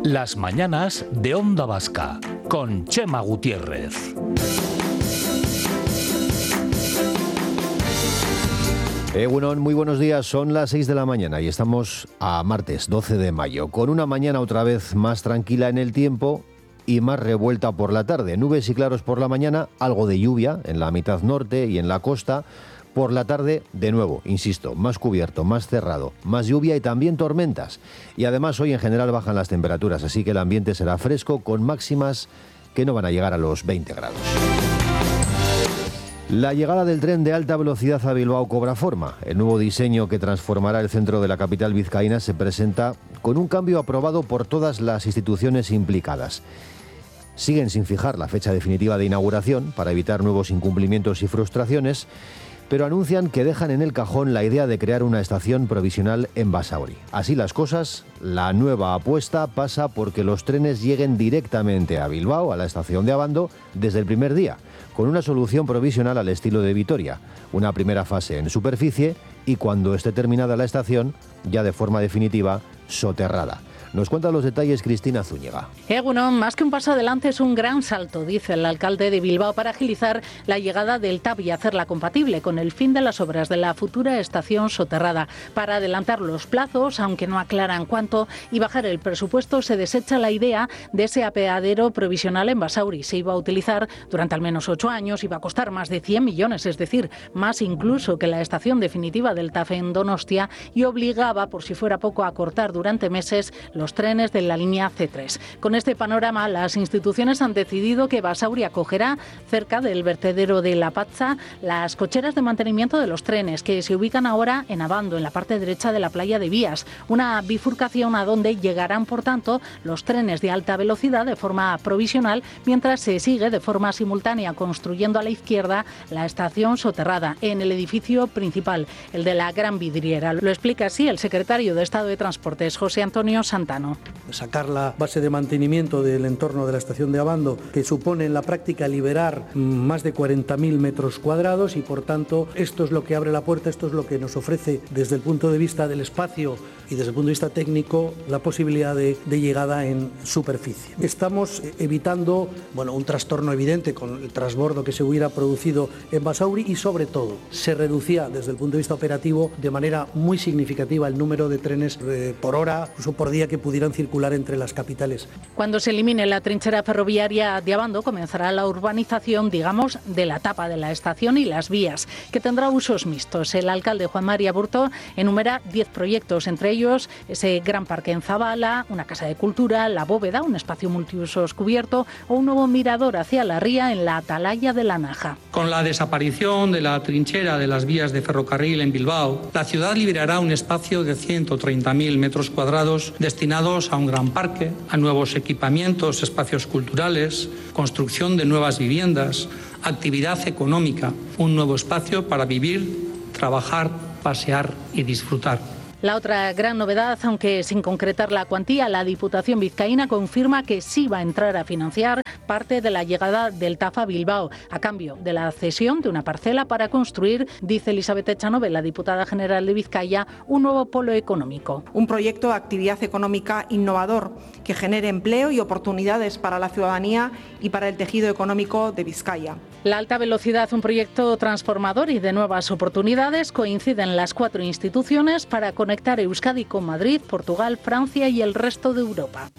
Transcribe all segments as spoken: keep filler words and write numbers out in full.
Las mañanas de Onda Vasca, con Chema Gutiérrez. Egunon, muy buenos días, son las seis de la mañana y estamos a martes doce de mayo, con una mañana otra vez más tranquila en el tiempo y más revuelta por la tarde. Nubes y claros por la mañana, algo de lluvia en la mitad norte y en la costa. Por la tarde, de nuevo, insisto, más cubierto, más cerrado, más lluvia y también tormentas. Y además hoy en general bajan las temperaturas, así que el ambiente será fresco con máximas que no van a llegar a los veinte grados. La llegada del tren de alta velocidad a Bilbao cobra forma. El nuevo diseño que transformará el centro de la capital vizcaína se presenta con un cambio aprobado por todas las instituciones implicadas. Siguen sin fijar la fecha definitiva de inauguración para evitar nuevos incumplimientos y frustraciones, pero anuncian que dejan en el cajón la idea de crear una estación provisional en Basauri. Así las cosas, la nueva apuesta pasa porque los trenes lleguen directamente a Bilbao, a la estación de Abando, desde el primer día, con una solución provisional al estilo de Vitoria, una primera fase en superficie y cuando esté terminada la estación, ya de forma definitiva, soterrada. Nos cuenta los detalles Cristina Zúñiga. Egunon, más que un paso adelante es un gran salto, dice el alcalde de Bilbao, para agilizar la llegada del Tav y hacerla compatible con el fin de las obras de la futura estación soterrada. Para adelantar los plazos, aunque no aclaran cuánto, y bajar el presupuesto, se desecha la idea de ese apeadero provisional en Basauri. Se iba a utilizar durante al menos ocho años, iba a costar más de cien millones, es decir, más incluso que la estación definitiva del Tav en Donostia, y obligaba, por si fuera poco, a cortar durante meses los trenes de la línea ce tres. Con este panorama, las instituciones han decidido que Basauri acogerá, cerca del vertedero de La Patza, las cocheras de mantenimiento de los trenes, que se ubican ahora en Abando, en la parte derecha de la playa de Vías, una bifurcación a donde llegarán, por tanto, los trenes de alta velocidad de forma provisional, mientras se sigue de forma simultánea construyendo a la izquierda la estación soterrada, en el edificio principal, el de la Gran Vidriera. Lo explica así el secretario de Estado de Transportes, José Antonio Santana. Sacar la base de mantenimiento del entorno de la estación de Abando, que supone en la práctica liberar más de cuarenta mil metros cuadrados y por tanto esto es lo que abre la puerta, esto es lo que nos ofrece desde el punto de vista del espacio y desde el punto de vista técnico la posibilidad de, de llegada en superficie. Estamos evitando bueno, un trastorno evidente con el transbordo que se hubiera producido en Basauri y sobre todo se reducía desde el punto de vista operativo de manera muy significativa el número de trenes eh, por hora, incluso por día, que pudieran circular entre las capitales. Cuando se elimine la trinchera ferroviaria de Abando, comenzará la urbanización, digamos, de la tapa de la estación y las vías, que tendrá usos mixtos. El alcalde Juan María Burto enumera diez proyectos, entre ellos ese gran parque en Zabala, una casa de cultura, la bóveda, un espacio multiusos cubierto o un nuevo mirador hacia la ría en la atalaya de la Naja. Con la desaparición de la trinchera de las vías de ferrocarril en Bilbao, la ciudad liberará un espacio de ciento treinta mil metros cuadrados destinados a un gran parque, a nuevos equipamientos, espacios culturales, construcción de nuevas viviendas, actividad económica, un nuevo espacio para vivir, trabajar, pasear y disfrutar. La otra gran novedad, aunque sin concretar la cuantía, la Diputación vizcaína confirma que sí va a entrar a financiar parte de la llegada del Tav a Bilbao, a cambio de la cesión de una parcela para construir, dice Elizabeth Echanove, la diputada general de Vizcaya, un nuevo polo económico. Un proyecto de actividad económica innovador que genere empleo y oportunidades para la ciudadanía y para el tejido económico de Vizcaya. La alta velocidad, un proyecto transformador y de nuevas oportunidades, coinciden las cuatro instituciones para conectar Euskadi con Madrid, Portugal, Francia y el resto de Europa.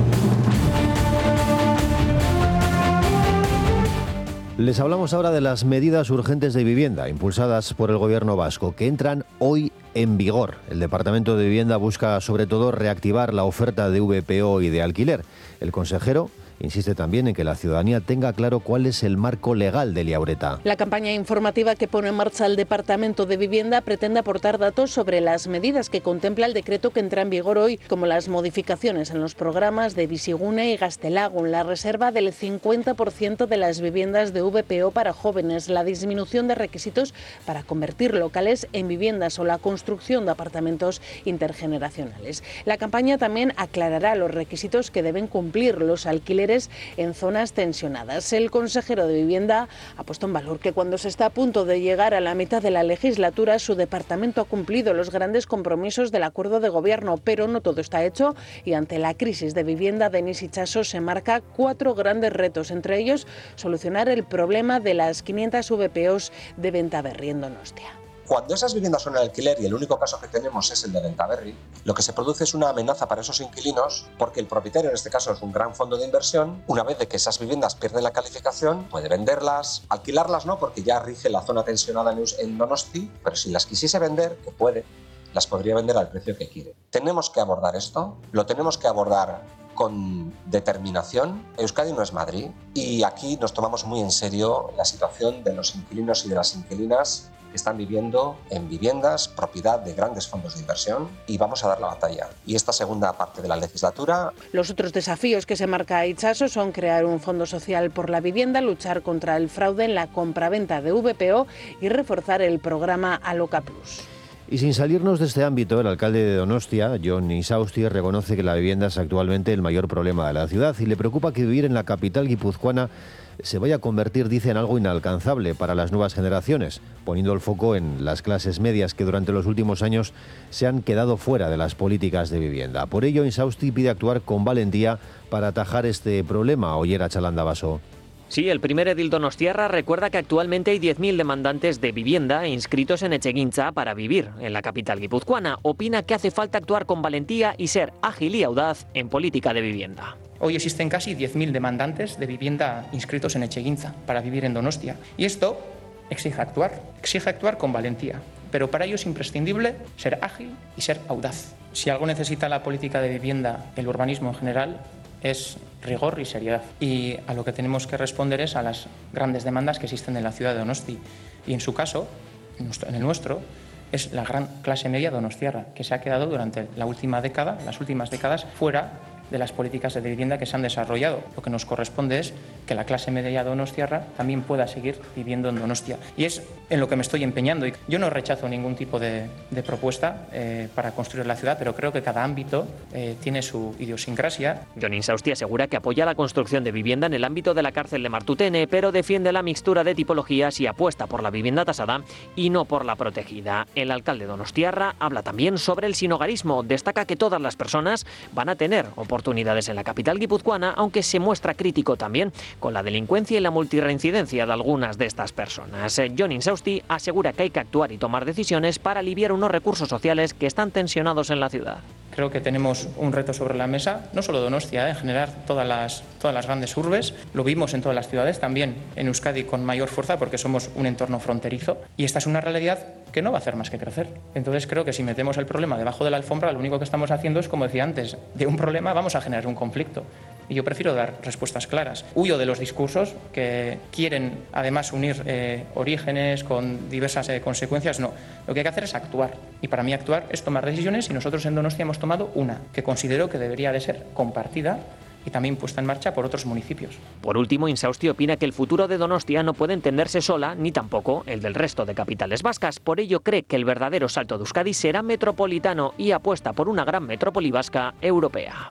Les hablamos ahora de las medidas urgentes de vivienda impulsadas por el gobierno vasco, que entran hoy en vigor. El Departamento de Vivienda busca sobre todo reactivar la oferta de V P O y de alquiler. El consejero insiste también en que la ciudadanía tenga claro cuál es el marco legal de Liaureta. La campaña informativa que pone en marcha el Departamento de Vivienda pretende aportar datos sobre las medidas que contempla el decreto que entra en vigor hoy, como las modificaciones en los programas de Bizigune y Gaztelagun, la reserva del cincuenta por ciento de las viviendas de V P O para jóvenes, la disminución de requisitos para convertir locales en viviendas o la construcción de apartamentos intergeneracionales. La campaña también aclarará los requisitos que deben cumplir los alquileres alquileres en zonas tensionadas. El consejero de Vivienda ha puesto en valor que cuando se está a punto de llegar a la mitad de la legislatura, su departamento ha cumplido los grandes compromisos del acuerdo de gobierno, pero no todo está hecho y ante la crisis de vivienda, Denis Itxaso se marca cuatro grandes retos, entre ellos solucionar el problema de las quinientas V P Os de Bentaberri en Donostia. Cuando esas viviendas son en alquiler y el único caso que tenemos es el de Bentaberri, lo que se produce es una amenaza para esos inquilinos porque el propietario, en este caso es un gran fondo de inversión, una vez de que esas viviendas pierden la calificación, puede venderlas, alquilarlas no, porque ya rige la zona tensionada en Donosti, pero si las quisiese vender, que puede, las podría vender al precio que quiere. Tenemos que abordar esto, lo tenemos que abordar con determinación. Euskadi no es Madrid y aquí nos tomamos muy en serio la situación de los inquilinos y de las inquilinas que están viviendo en viviendas propiedad de grandes fondos de inversión y vamos a dar la batalla. Y esta segunda parte de la legislatura... Los otros desafíos que se marca Itxaso son crear un fondo social por la vivienda, luchar contra el fraude en la compraventa de V P O y reforzar el programa Aloca Plus. Y sin salirnos de este ámbito, el alcalde de Donostia, Jon Insausti, reconoce que la vivienda es actualmente el mayor problema de la ciudad y le preocupa que vivir en la capital guipuzcoana se vaya a convertir, dice, en algo inalcanzable para las nuevas generaciones, poniendo el foco en las clases medias que durante los últimos años se han quedado fuera de las políticas de vivienda. Por ello, Insausti pide actuar con valentía para atajar este problema. Ollera Chalanda Baso. Sí, el primer edil donostiarra recuerda que actualmente hay diez mil demandantes de vivienda inscritos en Etxegintza para vivir en la capital guipuzcoana. Opina que hace falta actuar con valentía y ser ágil y audaz en política de vivienda. Hoy existen casi diez mil demandantes de vivienda inscritos en Etxegintza para vivir en Donostia. Y esto exige actuar, exige actuar con valentía. Pero para ello es imprescindible ser ágil y ser audaz. Si algo necesita la política de vivienda, el urbanismo en general, es rigor y seriedad. Y a lo que tenemos que responder es a las grandes demandas que existen en la ciudad de Donosti. Y en su caso, en el nuestro, es la gran clase media donostiarra, que se ha quedado durante la última década, las últimas décadas, fuera de las políticas de vivienda que se han desarrollado. Lo que nos corresponde es que la clase media donostiarra también pueda seguir viviendo en Donostia. Y es en lo que me estoy empeñando. Yo no rechazo ningún tipo de, de propuesta eh, para construir la ciudad, pero creo que cada ámbito eh, tiene su idiosincrasia. Jon Insausti asegura que apoya la construcción de vivienda en el ámbito de la cárcel de Martutene, pero defiende la mixtura de tipologías y apuesta por la vivienda tasada y no por la protegida. El alcalde donostiarra habla también sobre el sinhogarismo. Destaca que todas las personas van a tener oportunidades oportunidades en la capital guipuzcoana, aunque se muestra crítico también con la delincuencia y la multirreincidencia de algunas de estas personas. Jon Insausti asegura que hay que actuar y tomar decisiones para aliviar unos recursos sociales que están tensionados en la ciudad. Creo que tenemos un reto sobre la mesa, no solo Donostia, ¿eh? en general todas las, todas las grandes urbes. Lo vimos en todas las ciudades, también en Euskadi con mayor fuerza porque somos un entorno fronterizo y esta es una realidad que no va a hacer más que crecer. Entonces creo que si metemos el problema debajo de la alfombra, lo único que estamos haciendo es, como decía antes, de un problema vamos a generar un conflicto. Y yo prefiero dar respuestas claras. Huyo de los discursos que quieren además unir eh, orígenes con diversas eh, consecuencias. No, lo que hay que hacer es actuar. Y para mí actuar es tomar decisiones y nosotros en Donostia hemos tomado una que considero que debería de ser compartida y también puesta en marcha por otros municipios. Por último, Insausti opina que el futuro de Donostia no puede entenderse sola, ni tampoco el del resto de capitales vascas. Por ello cree que el verdadero salto de Euskadi será metropolitano y apuesta por una gran metrópoli vasca europea.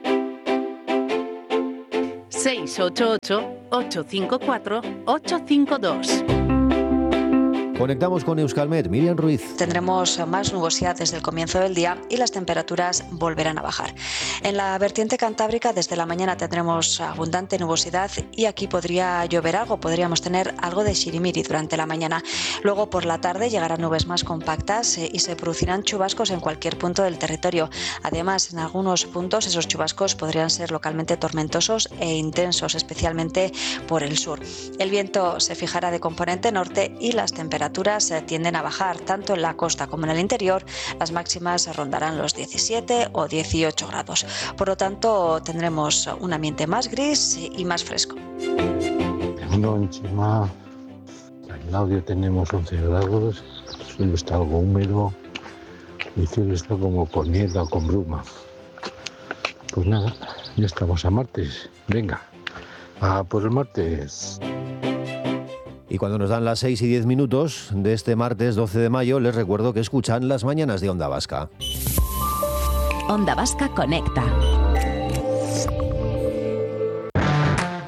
seis ocho ocho, ocho cinco cuatro, ocho cinco dos. Conectamos con Euskalmet. Miriam Ruiz. Tendremos más nubosidad desde el comienzo del día y las temperaturas volverán a bajar. En la vertiente cantábrica desde la mañana tendremos abundante nubosidad y aquí podría llover algo, podríamos tener algo de xirimiri durante la mañana. Luego por la tarde llegarán nubes más compactas y se producirán chubascos en cualquier punto del territorio. Además, en algunos puntos esos chubascos podrían ser localmente tormentosos e intensos, especialmente por el sur. El viento se fijará de componente norte y las temperaturas tienden a bajar tanto en la costa como en el interior. Las máximas rondarán los diecisiete o dieciocho grados. Por lo tanto, tendremos un ambiente más gris y más fresco. No, encima, en Laudio tenemos once grados, el suelo está algo húmedo, el cielo está como con niebla o con bruma. Pues nada, ya estamos a martes. Venga, a por el martes. Y cuando nos dan las seis y diez minutos de este martes doce de mayo, les recuerdo que escuchan las mañanas de Onda Vasca. Onda Vasca conecta.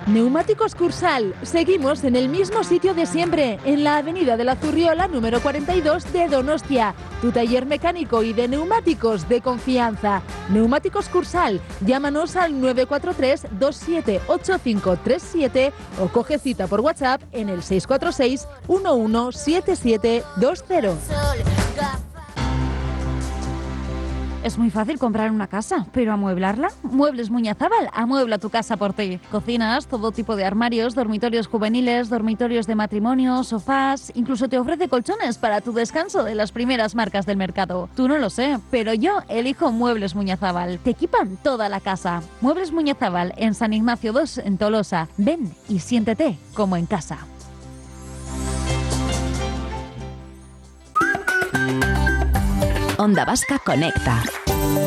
Neumáticos Cursal. Seguimos en el mismo sitio de siempre, en la avenida de la Zurriola número cuarenta y dos de Donostia. Tu taller mecánico y de neumáticos de confianza. Neumáticos Cursal. Llámanos al nueve cuatro tres, dos siete ocho cinco tres siete o coge cita por WhatsApp en el seis cuatro seis, uno uno siete siete dos cero. Es muy fácil comprar una casa, pero ¿amueblarla? Muebles Muñazábal amuebla tu casa por ti. Cocinas, todo tipo de armarios, dormitorios juveniles, dormitorios de matrimonio, sofás, incluso te ofrece colchones para tu descanso de las primeras marcas del mercado. Tú no lo sé, pero yo elijo Muebles Muñazábal. Te equipan toda la casa. Muebles Muñazábal en San Ignacio dos en Tolosa. Ven y siéntete como en casa. Onda Vasca Conecta.